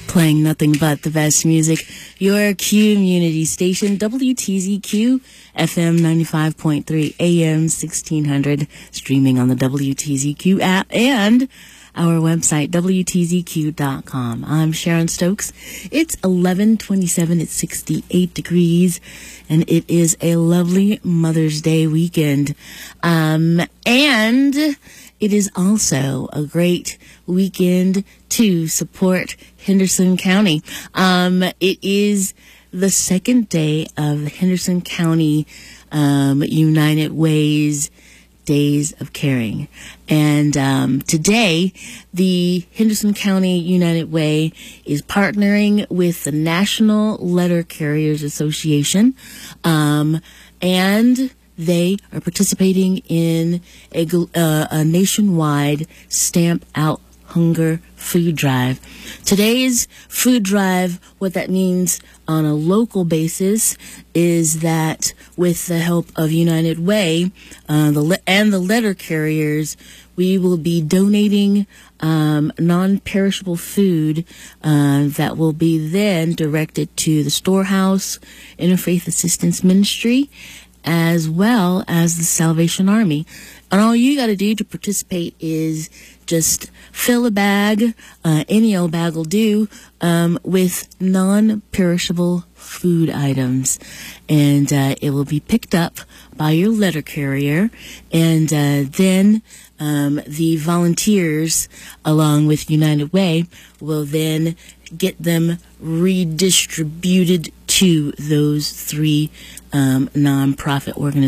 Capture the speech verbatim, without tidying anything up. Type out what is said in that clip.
playing nothing but the best music. Your community station, W T Z Q, F M ninety-five point three, A M sixteen hundred, streaming on the W T Z Q app and our website, W T Z Q dot com. I'm Sharon Stokes. It's eleven twenty-seven. It's sixty-eight degrees, and it is a lovely Mother's Day weekend. Um, and it is also a great weekend to support Henderson County. Um, it is the second day of the Henderson County um, United Way's Days of Caring. And um, today, the Henderson County United Way is partnering with the National Letter Carriers Association, um, and they are participating in a, uh, a nationwide Stamp Out Hunger food drive. Today's food drive, what that means on a local basis is that with the help of United Way uh, the le- and the letter carriers, we will be donating um, non-perishable food uh, that will be then directed to the Storehouse Interfaith Assistance Ministry as well as the Salvation Army. And all you got to do to participate is just fill a bag, uh, any old bag will do, um, with non-perishable food items. And uh, it will be picked up by your letter carrier. And uh, then um, the volunteers, along with United Way, will then get them redistributed to those three um, nonprofit organizations.